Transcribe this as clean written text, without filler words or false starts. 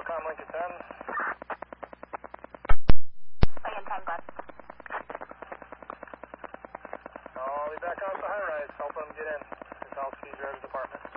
Com Lincoln 10. Lincoln 10, bud. I'll be back out at the high rise. Help them get in. It's all seizure at the department.